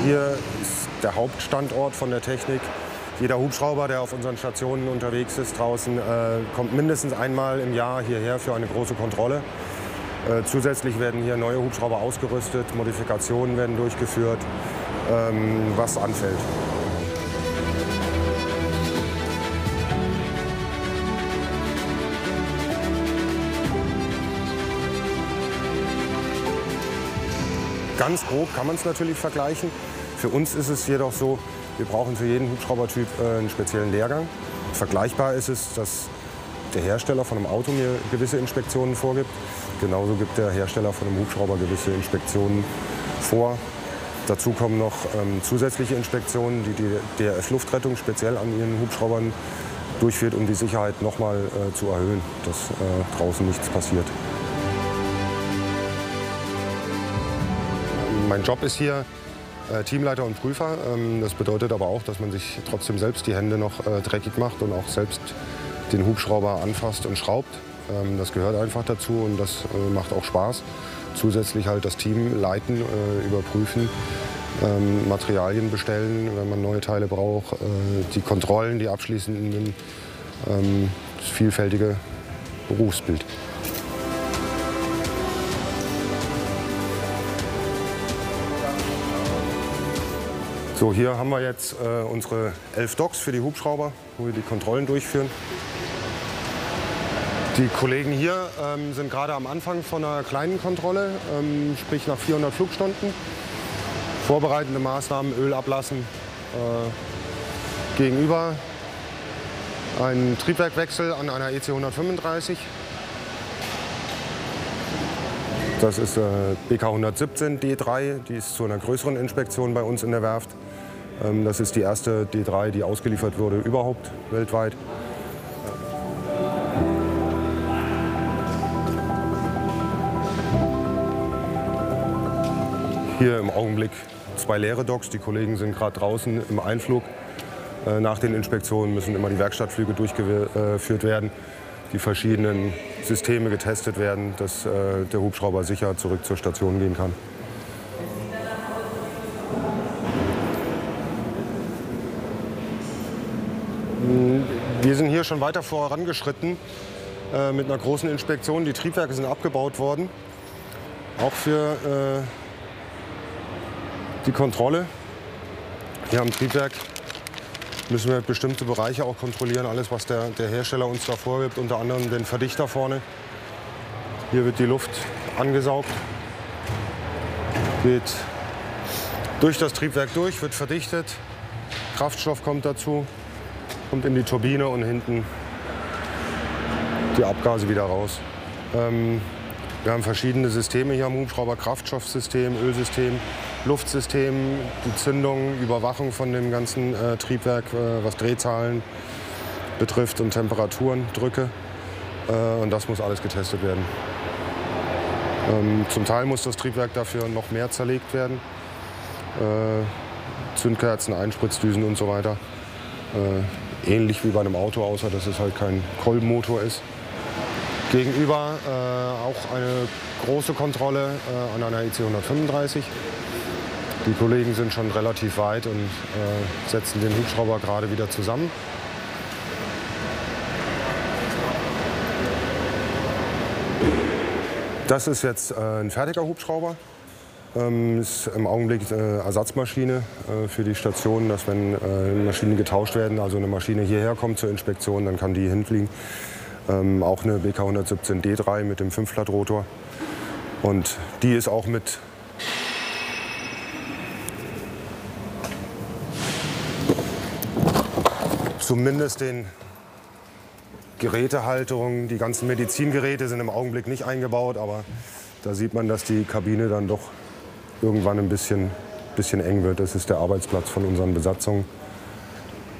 Hier ist der Hauptstandort von der Technik. Jeder Hubschrauber, der auf unseren Stationen unterwegs ist draußen, kommt mindestens einmal im Jahr hierher für eine große Kontrolle. Zusätzlich werden hier neue Hubschrauber ausgerüstet, Modifikationen werden durchgeführt, was anfällt. Ganz grob kann man es natürlich vergleichen. Für uns ist es jedoch so, wir brauchen für jeden Hubschraubertyp einen speziellen Lehrgang. Vergleichbar ist es, dass der Hersteller von einem Auto mir gewisse Inspektionen vorgibt. Genauso gibt der Hersteller von einem Hubschrauber gewisse Inspektionen vor. Dazu kommen noch zusätzliche Inspektionen, die die DRF Luftrettung speziell an ihren Hubschraubern durchführt, um die Sicherheit noch mal zu erhöhen, dass draußen nichts passiert. Mein Job ist hier Teamleiter und Prüfer. Das bedeutet aber auch, dass man sich trotzdem selbst die Hände noch dreckig macht und auch selbst den Hubschrauber anfasst und schraubt. Das gehört einfach dazu und das macht auch Spaß. Zusätzlich halt das Team leiten, überprüfen, Materialien bestellen, wenn man neue Teile braucht, die Kontrollen, die abschließenden, das vielfältige Berufsbild. So, hier haben wir jetzt unsere 11 Docks für die Hubschrauber, wo wir die Kontrollen durchführen. Die Kollegen hier sind gerade am Anfang von einer kleinen Kontrolle, sprich nach 400 Flugstunden. Vorbereitende Maßnahmen, Öl ablassen. Gegenüber ein Triebwerkwechsel an einer EC 135. Das ist BK 117 D3, die ist zu einer größeren Inspektion bei uns in der Werft. Das ist die erste D3, die ausgeliefert wurde überhaupt weltweit. Hier im Augenblick 2 leere Docks. Die Kollegen sind gerade draußen im Einflug. Nach den Inspektionen müssen immer die Werkstattflüge durchgeführt werden, die verschiedenen Systeme getestet werden, dass der Hubschrauber sicher zurück zur Station gehen kann. Wir sind hier schon weiter vorangeschritten mit einer großen Inspektion. Die Triebwerke sind abgebaut worden, auch für die Kontrolle. Hier am Triebwerk müssen wir bestimmte Bereiche auch kontrollieren, alles was der Hersteller uns da vorgibt, unter anderem den Verdichter vorne. Hier wird die Luft angesaugt, geht durch das Triebwerk durch, wird verdichtet, Kraftstoff kommt dazu, kommt in die Turbine und hinten die Abgase wieder raus. Wir haben verschiedene Systeme hier am Hubschrauber, Kraftstoffsystem, Ölsystem, Luftsystem, die Zündung, Überwachung von dem ganzen Triebwerk, was Drehzahlen betrifft und Temperaturen, Drücke. Und das muss alles getestet werden. Zum Teil muss das Triebwerk dafür noch mehr zerlegt werden. Zündkerzen, Einspritzdüsen und so weiter. Ähnlich wie bei einem Auto, außer dass es halt kein Kolbenmotor ist. Gegenüber auch eine große Kontrolle an einer EC 135. Die Kollegen sind schon relativ weit und setzen den Hubschrauber gerade wieder zusammen. Das ist jetzt ein fertiger Hubschrauber. Ist im Augenblick Ersatzmaschine für die Station, dass wenn Maschinen getauscht werden, also eine Maschine hierher kommt zur Inspektion, dann kann die hinfliegen. Auch eine BK 117 D3 mit dem 5-Blatt-Rotor. Und die ist auch mit zumindest den Gerätehalterungen, die ganzen Medizingeräte sind im Augenblick nicht eingebaut, aber da sieht man, dass die Kabine dann doch irgendwann ein bisschen eng wird. Das ist der Arbeitsplatz von unseren Besatzungen.